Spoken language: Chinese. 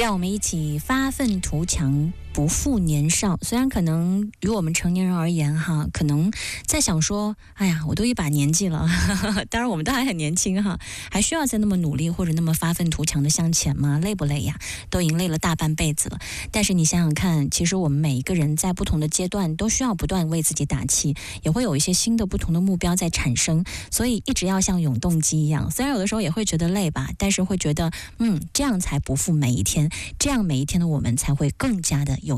让我们一起发愤图强，不负年少。虽然可能于我们成年人而言哈，可能在想说，哎呀，我都一把年纪了，当然我们都还很年轻哈，还需要再那么努力或者那么发愤图强的向前吗？累不累呀？都已经累了大半辈子了。但是你想想看，其实我们每一个人在不同的阶段都需要不断为自己打气，也会有一些新的不同的目标在产生，所以一直要像永动机一样。虽然有的时候也会觉得累吧，但是会觉得这样才不负每一天，这样每一天的我们才会更加的